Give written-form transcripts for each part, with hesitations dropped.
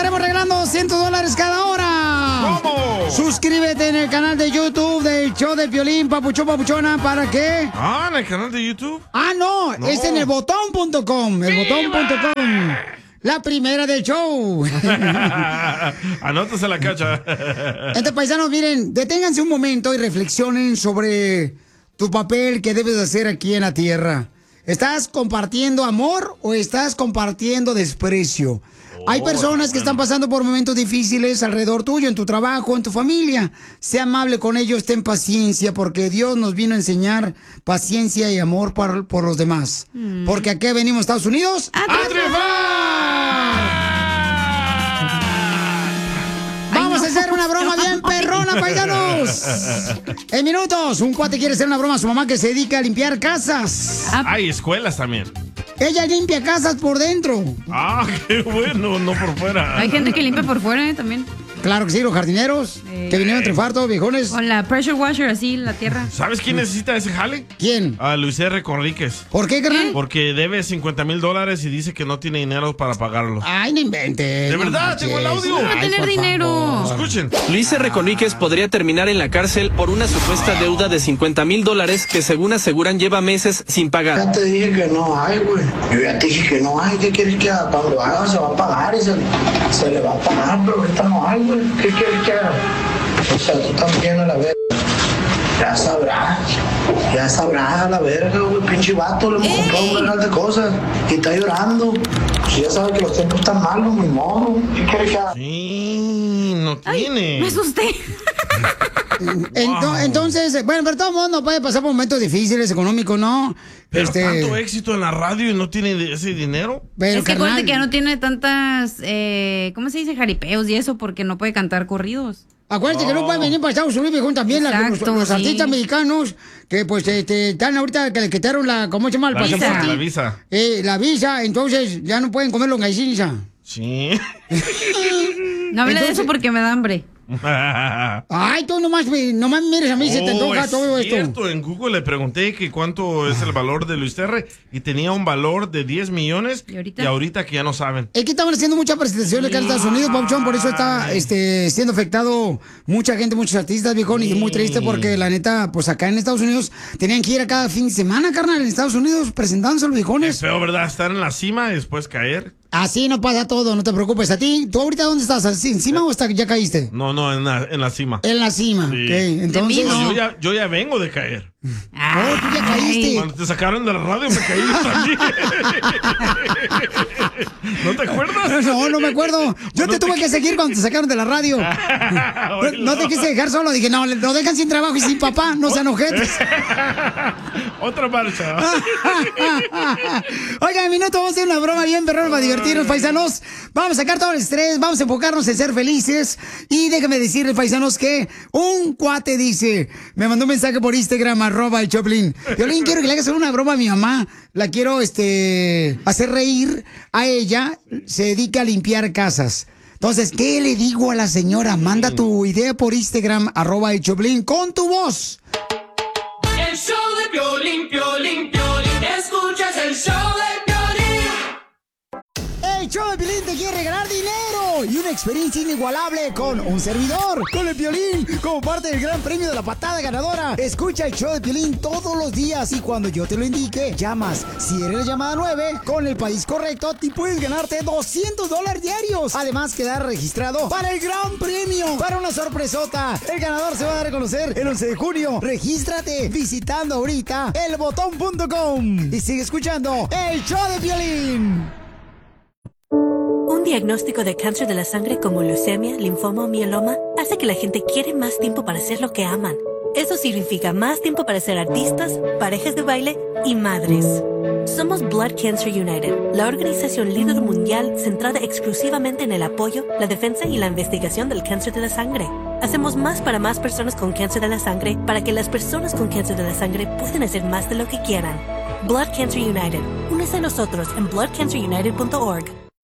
estaremos regalando $100 cada hora. ¿Cómo? Suscríbete en el canal de YouTube del show de Piolín, papuchón, papuchona, ¿para qué? Ah, ¿en el canal de YouTube? No, es en elbotón.com, elbotón.com. La primera del show. Anótase la cacha. Entonces, paisanos, miren, deténganse un momento y reflexionen sobre tu papel que debes hacer aquí en la tierra. ¿Estás compartiendo amor o estás compartiendo desprecio? Hay personas que están pasando por momentos difíciles alrededor tuyo, en tu trabajo, en tu familia. Sé amable con ellos, ten paciencia, porque Dios nos vino a enseñar paciencia y amor por los demás. Porque aquí venimos, Estados Unidos, ¡a triunfar! Vamos a hacer una broma bien perrona, paisanos. En minutos, un cuate quiere hacer una broma a su mamá que se dedica a limpiar casas. Hay escuelas también. Ella limpia casas por dentro. Ah, qué bueno, no por fuera. Hay gente que limpia por fuera también. Claro que sí, los jardineros que vinieron entre fartos, viejones. Con la pressure washer así, la tierra. ¿Sabes quién necesita ese jale? ¿Quién? A Luis R. Conríquez. ¿Por qué, carnal? Porque debe $50,000 y dice que no tiene dinero para pagarlo. Ay, no inventes. De verdad, tengo el audio. No va a tener dinero. Escuchen. Luis R. Conríquez podría terminar en la cárcel por una supuesta deuda de $50,000 que según aseguran lleva meses sin pagar. Ya te dije que no hay, güey. Yo ya te dije que no hay. ¿Qué quieres que haga? Cuando haga se va a pagar y se le va a pagar, pero ahorita no hay, güey. ¿Qué quieres que haga? O sea, tú también a la verga. Ya sabrás a la verga, güey. Pinche vato, le hemos comprado un regal de cosas y está llorando. Si ya sabe que los tiempos están malos, ni modo. ¿Qué quieres que haga? Sí, no tiene. Me asusté. Entonces, bueno, pero todo el mundo puede pasar por momentos difíciles, económicos, ¿no? Pero tanto éxito en la radio y no tiene ese dinero. Pero es que acuérdate que ya no tiene tantas, ¿cómo se dice? Jaripeos y eso, porque no puede cantar corridos. Acuérdate que no pueden venir para Estados Unidos, viejón, también los artistas mexicanos que pues están ahorita que le quitaron ¿cómo se llama? El pasaporte. La visa. La visa, entonces ya no pueden comer longaniza. Sí. No hable de eso porque me da hambre. Ay, tú nomás mires a mí, se te antoja todo esto. Cierto, en Google le pregunté que cuánto es el valor de Luis R. y tenía un valor de 10 millones y ahorita que ya no saben. Es que estaban haciendo muchas presentaciones acá en Estados Unidos, Pauchón, por eso está siendo afectado mucha gente, muchos artistas, viejón, y muy triste porque la neta, pues acá en Estados Unidos tenían que ir a cada fin de semana, carnal, en Estados Unidos presentándose los viejones. Es feo, ¿verdad? Estar en la cima y después caer. Así no pasa todo, no te preocupes. ¿A ti? ¿Tú ahorita dónde estás? ¿Así, encima o hasta ya caíste? No, en la cima. En la cima, sí. Okay. Entonces... Yo ya vengo de caer. Oh, tú ya caíste. Cuando te sacaron de la radio me caí también. ¿No te acuerdas? No me acuerdo. Yo te tuve que seguir cuando te sacaron de la radio. No te quise dejar solo. Dije, no, lo dejan sin trabajo y sin papá. No sean ojetes. Otra marcha. Oigan, minuto, vamos a hacer una broma bien perrón para divertirnos, paisanos. Vamos a sacar todo el estrés, vamos a enfocarnos en ser felices. Y déjenme decirles, paisanos, que un cuate dice, me mandó un mensaje por Instagram, @el Choplin. Piolín, quiero que le hagas una broma a mi mamá. La quiero hacer reír a ella. Se dedica a limpiar casas. Entonces, ¿qué le digo a la señora? Manda tu idea por Instagram, @el Choplin, con tu voz. El show de Piolín, Piolín, Piolín. Escuchas el show de Piolín. El show de Piolín te quiere regalar dinero y una experiencia inigualable con un servidor, con el Piolín, como parte del gran premio de la patada ganadora. Escucha el show de Piolín todos los días y cuando yo te lo indique, llamas. Si eres la llamada 9, con el país correcto, te puedes ganarte $200 diarios. Además, quedar registrado para el gran premio, para una sorpresota. El ganador se va a dar a conocer el 11 de junio. Regístrate visitando ahorita elbotón.com y sigue escuchando el show de Piolín. Un diagnóstico de cáncer de la sangre como leucemia, linfoma o mieloma hace que la gente quiere más tiempo para hacer lo que aman. Eso significa más tiempo para ser artistas, parejas de baile y madres. Somos Blood Cancer United, la organización líder mundial centrada exclusivamente en el apoyo, la defensa y la investigación del cáncer de la sangre. Hacemos más para más personas con cáncer de la sangre para que las personas con cáncer de la sangre puedan hacer más de lo que quieran. Blood Cancer United. Únese a nosotros en bloodcancerunited.org.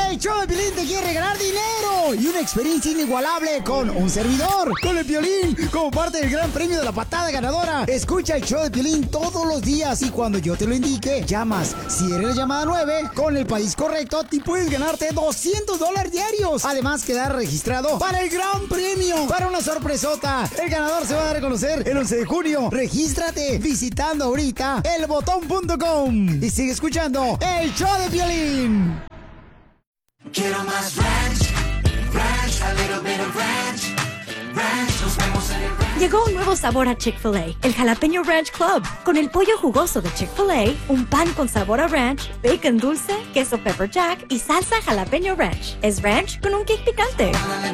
El show de Piolín te quiere regalar dinero y una experiencia inigualable con un servidor, con el Piolín, como parte del gran premio de la patada ganadora. Escucha el show de Piolín todos los días y cuando yo te lo indique, llamas. Si eres la llamada 9, con el país correcto, te puedes ganarte $200 diarios. Además, quedar registrado para el gran premio, para una sorpresota. El ganador se va a dar a conocer el 11 de junio. Regístrate visitando ahorita elbotón.com y sigue escuchando el show de Piolín. Quiero más ranch, ranch, a little bit of ranch, ranch, nos vemos en el ranch. Llegó un nuevo sabor a Chick-fil-A, el Jalapeño Ranch Club. Con el pollo jugoso de Chick-fil-A, un pan con sabor a ranch, bacon dulce, queso pepper jack y salsa jalapeño ranch. Es ranch con un kick picante.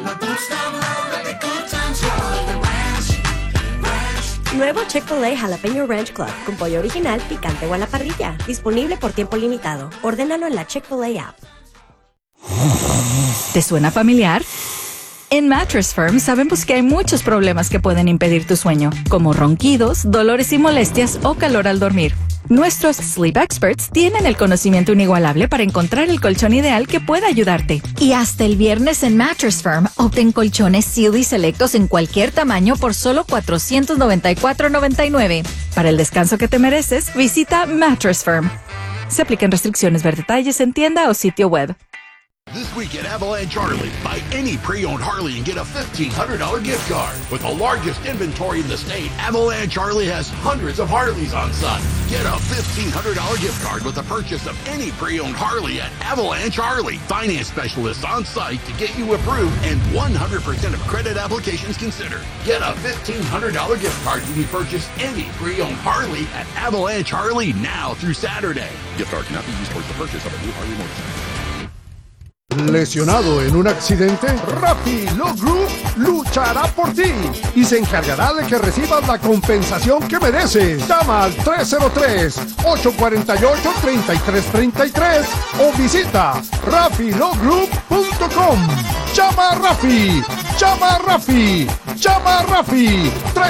Nuevo Chick-fil-A Jalapeño Ranch Club con pollo original, picante o a la parrilla. Disponible por tiempo limitado. Ordénalo en la Chick-fil-A app. ¿Te suena familiar? En Mattress Firm sabemos que hay muchos problemas que pueden impedir tu sueño, como ronquidos, dolores y molestias o calor al dormir. Nuestros Sleep Experts tienen el conocimiento inigualable para encontrar el colchón ideal que pueda ayudarte. Y hasta el viernes en Mattress Firm, obtén colchones Sealy selectos en cualquier tamaño por solo $494.99. Para el descanso que te mereces, visita Mattress Firm. Se aplican restricciones. Ver detalles en tienda o sitio web. This week at Avalanche Harley, buy any pre-owned Harley and get a $1,500 gift card. With the largest inventory in the state, Avalanche Harley has hundreds of Harleys on site. Get a $1,500 gift card with the purchase of any pre-owned Harley at Avalanche Harley. Finance specialists on site to get you approved and 100% of credit applications considered. Get a $1,500 gift card when you purchase any pre-owned Harley at Avalanche Harley now through Saturday. Gift card cannot be used towards the purchase of a new Harley motorcycle. ¿Lesionado en un accidente? Rappi Law Group luchará por ti y se encargará de que recibas la compensación que mereces. Llama al 303-848-3333 o visita RappiLawGroup.com. Llama a Rappi, llama a Rappi, llama a Rappi.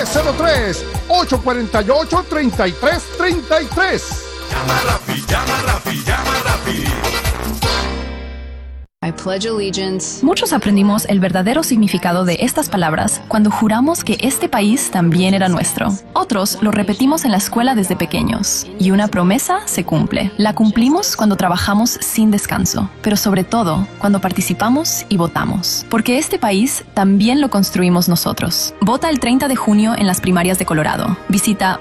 303-848-3333. Llama a Rappi, llama a Rappi, llama a Rappi. I pledge allegiance. Muchos aprendimos el verdadero significado de estas palabras cuando juramos que este país también era nuestro. Otros lo repetimos en la escuela desde pequeños. Y una promesa se cumple. La cumplimos cuando trabajamos sin descanso, pero sobre todo cuando participamos y votamos. Porque este país también lo construimos nosotros. Vota el 30 de junio en las primarias de Colorado. Visita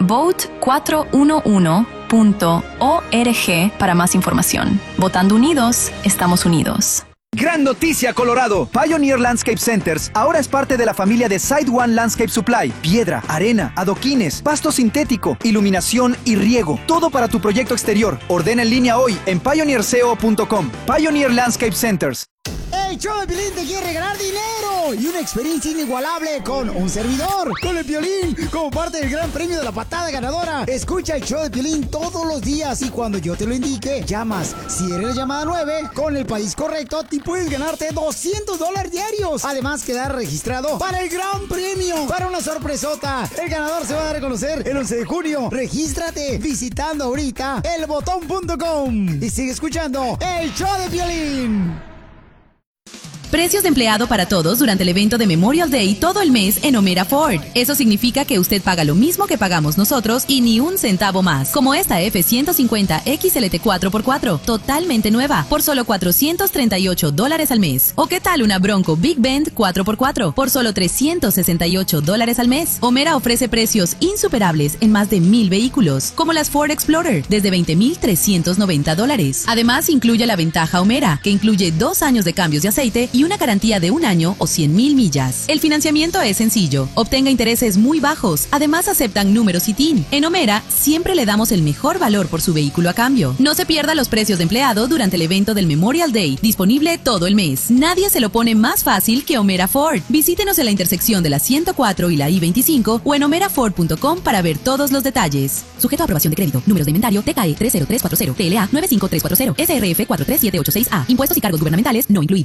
vote411.org para más información. Votando unidos, estamos unidos. Gran noticia, Colorado. Pioneer Landscape Centers ahora es parte de la familia de Side One Landscape Supply. Piedra, arena, adoquines, pasto sintético, iluminación y riego. Todo para tu proyecto exterior. Ordena en línea hoy en pioneerco.com. Pioneer Landscape Centers. El show de Piolín te quiere regalar dinero y una experiencia inigualable con un servidor, con el Piolín, como parte del gran premio de la patada ganadora. Escucha el show de Piolín todos los días y cuando yo te lo indique, llamas. Si eres la llamada 9, con el país correcto, te puedes ganarte $200 diarios. Además, quedar registrado para el gran premio, para una sorpresota. El ganador se va a dar a conocer el 11 de junio. Regístrate visitando ahorita elbotón.com y sigue escuchando el show de Piolín. Precios de empleado para todos durante el evento de Memorial Day todo el mes en O'Meara Ford. Eso significa que usted paga lo mismo que pagamos nosotros y ni un centavo más. Como esta F-150 XLT 4x4, totalmente nueva, por solo $438 al mes. ¿O qué tal una Bronco Big Bend 4x4 por solo $368 al mes? O'Meara ofrece precios insuperables en más de 1,000 vehículos, como las Ford Explorer, desde $20,390. Además, incluye la ventaja O'Meara, que incluye 2 años de cambios de aceite y una garantía de 1 año o 100,000 millas. El financiamiento es sencillo. Obtenga intereses muy bajos. Además, aceptan números y TIN. En O'Meara siempre le damos el mejor valor por su vehículo a cambio. No se pierda los precios de empleado durante el evento del Memorial Day, disponible todo el mes. Nadie se lo pone más fácil que O'Meara Ford. Visítenos en la intersección de la 104 y la I-25 o en omeraford.com para ver todos los detalles. Sujeto a aprobación de crédito. Números de inventario TKE 30340, TLA 95340, SRF 43786A. Impuestos y cargos gubernamentales no incluidos.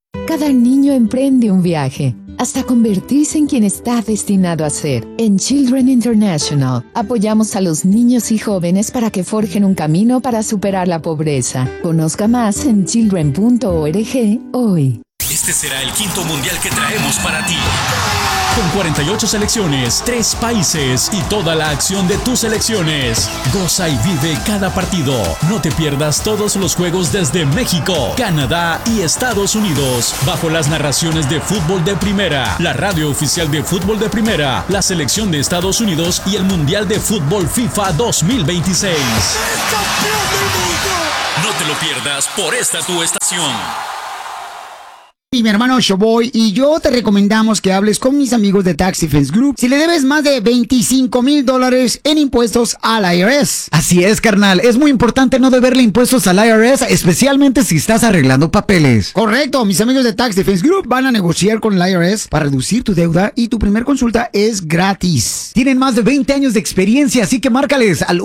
Cada niño emprende un viaje hasta convertirse en quien está destinado a ser. En Children International, apoyamos a los niños y jóvenes para que forjen un camino para superar la pobreza. Conozca más en children.org hoy. Este será el 5º mundial que traemos para ti. Con 48 selecciones, 3 países y toda la acción de tus selecciones. Goza y vive cada partido. No te pierdas todos los juegos desde México, Canadá y Estados Unidos. Bajo las narraciones de Fútbol de Primera, la radio oficial de Fútbol de Primera, la selección de Estados Unidos y el Mundial de Fútbol FIFA 2026. No te lo pierdas por esta tu estación. Y mi hermano Showboy y yo te recomendamos que hables con mis amigos de Tax Defense Group si le debes más de $25,000 en impuestos al IRS. Así es, carnal. Es muy importante no deberle impuestos al IRS, especialmente si estás arreglando papeles. Correcto. Mis amigos de Tax Defense Group van a negociar con el IRS para reducir tu deuda y tu primer consulta es gratis. Tienen más de 20 años de experiencia, así que márcales al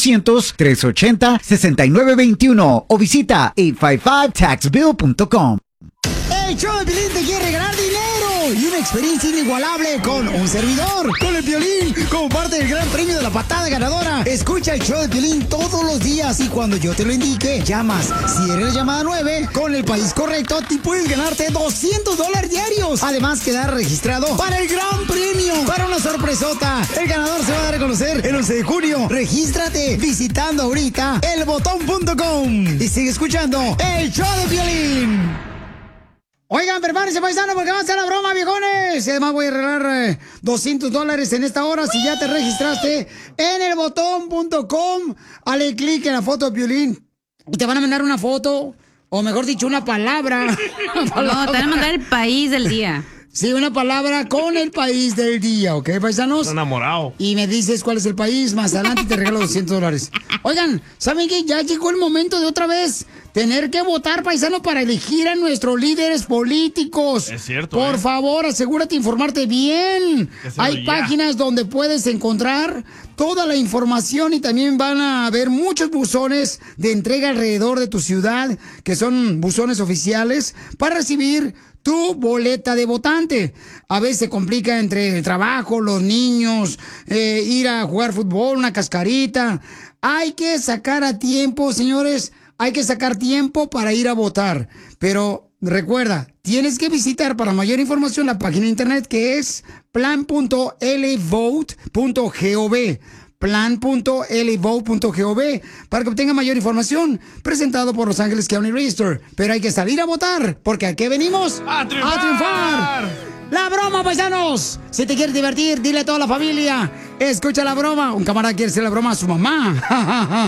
1-800-380-6921 o visita 855taxbill.com. El show de Piolín te quiere regalar dinero y una experiencia inigualable con un servidor, con el Piolín, como parte del gran premio de la patada ganadora. Escucha el show de Piolín todos los días y cuando yo te lo indique, llamas. Si eres la llamada 9, con el país correcto, te puedes ganarte $200 diarios. Además, quedar registrado para el gran premio, para una sorpresota. El ganador se va a dar a conocer el 11 de junio. Regístrate visitando ahorita elbotón.com y sigue escuchando el show de Piolín. Oigan, prepárense, paisano, porque vamos a hacer la broma, viejones. Y además voy a regalar $200 en esta hora si ya te registraste en elbotón.com. Dale clic en la foto de Piolín y te van a mandar una foto, o mejor dicho, una palabra. No, te van a mandar el país del día. Sí, una palabra con el país del día, ¿ok, paisanos? Estoy enamorado. Y me dices cuál es el país, más adelante te regalo $200. Oigan, ¿saben qué? Ya llegó el momento de otra vez tener que votar, paisano, para elegir a nuestros líderes políticos. Es cierto. Por favor, asegúrate de informarte bien. Hay páginas donde puedes encontrar toda la información y también van a haber muchos buzones de entrega alrededor de tu ciudad, que son buzones oficiales, para recibir tu boleta de votante. A veces se complica entre el trabajo, los niños, ir a jugar fútbol, una cascarita. Hay que sacar a tiempo, señores. Hay que sacar tiempo para ir a votar. Pero recuerda, tienes que visitar para mayor información la página de internet que es plan.lvote.gov. plan.lvote.gov para que obtenga mayor información, presentado por Los Ángeles County Register. Pero hay que salir a votar, porque ¿a qué venimos? ¡A triunfar! ¡A triunfar! ¡La broma, paisanos! Si te quieres divertir, dile a toda la familia, escucha la broma. Un camarada quiere hacer la broma a su mamá.